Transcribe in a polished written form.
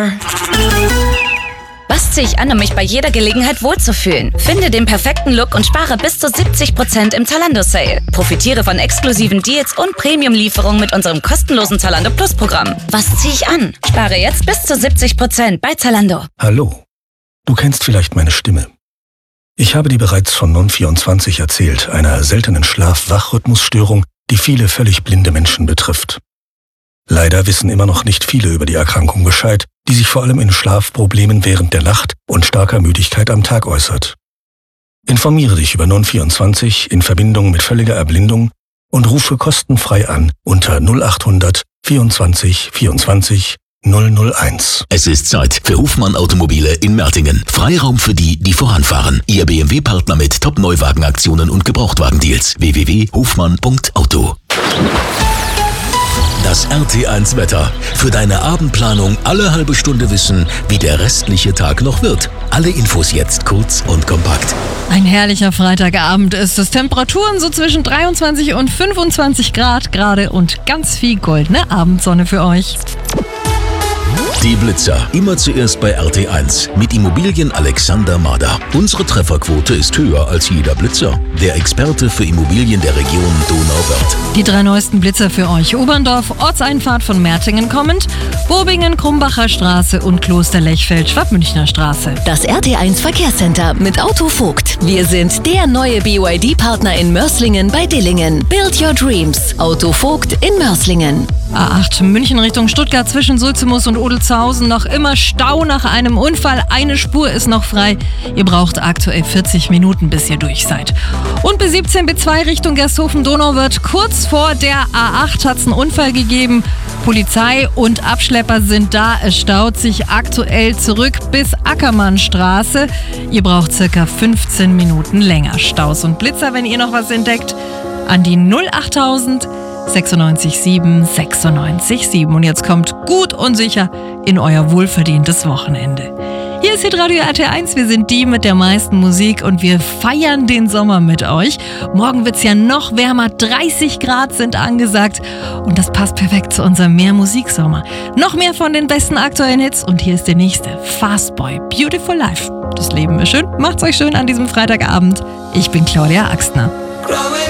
Was ziehe ich an, um mich bei jeder Gelegenheit wohlzufühlen? Finde den perfekten Look und spare bis zu 70% im Zalando-Sale. Profitiere von exklusiven Deals und Premium-Lieferungen mit unserem kostenlosen Zalando Plus-Programm. Was ziehe ich an? Spare jetzt bis zu 70% bei Zalando. Hallo, du kennst vielleicht meine Stimme. Ich habe dir bereits von Non24 erzählt, einer seltenen Schlaf-Wach-Rhythmusstörung, die viele völlig blinde Menschen betrifft. Leider wissen immer noch nicht viele über die Erkrankung Bescheid, die sich vor allem in Schlafproblemen während der Nacht und starker Müdigkeit am Tag äußert. Informiere dich über Non24 in Verbindung mit völliger Erblindung und rufe kostenfrei an unter 0800 24 24 001. Es ist Zeit für Hofmann Automobile in Mertingen. Freiraum für die, die voranfahren. Ihr BMW-Partner mit Top-Neuwagenaktionen und Gebrauchtwagendeals. www.hofmann.auto. Das RT1 Wetter. Für deine Abendplanung alle halbe Stunde wissen, wie der restliche Tag noch wird. Alle Infos jetzt kurz und kompakt. Ein herrlicher Freitagabend ist es. Temperaturen so zwischen 23 und 25 Grad gerade und ganz viel goldene Abendsonne für euch. Die Blitzer. Immer zuerst bei RT1 mit Immobilien Alexander Mader. Unsere Trefferquote ist höher als jeder Blitzer. Der Experte für Immobilien der Region Donauwörth. Die 3 neuesten Blitzer für euch. Oberndorf, Ortseinfahrt von Mertingen kommend, Bobingen, Krumbacher Straße und Kloster Lechfeld, Schwabmünchner Straße. Das RT1 Verkehrscenter mit Auto Vogt. Wir sind der neue BYD-Partner in Mörslingen bei Dillingen. Build your dreams. Auto Vogt in Mörslingen. A8 München Richtung Stuttgart zwischen Sulzemus und Odelzhausen. Noch immer Stau nach einem Unfall. Eine Spur ist noch frei. Ihr braucht aktuell 40 Minuten, bis ihr durch seid. Und B17, B2 Richtung Gersthofen-Donauwörth. Kurz vor der A8 hat es einen Unfall gegeben. Polizei und Abschlepper sind da. Es staut sich aktuell zurück bis Ackermannstraße. Ihr braucht circa 15 Minuten länger. Staus und Blitzer, wenn ihr noch was entdeckt, an die 08000 96 7 96 7. Und jetzt kommt gut und sicher in euer wohlverdientes Wochenende. Hier ist Hitradio RT1, wir sind die mit der meisten Musik und wir feiern den Sommer mit euch. Morgen wird's ja noch wärmer, 30 Grad sind angesagt und das passt perfekt zu unserem Mehr-Musik-Sommer. Noch mehr von den besten aktuellen Hits und hier ist der nächste, Fastboy, Beautiful Life. Das Leben ist schön, macht's euch schön an diesem Freitagabend. Ich bin Claudia Axtner.